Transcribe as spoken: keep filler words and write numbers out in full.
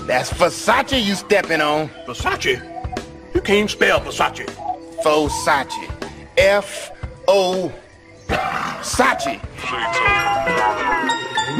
That's Versace you stepping on. Versace? You can't spell Versace. Fosace. F O Sachi.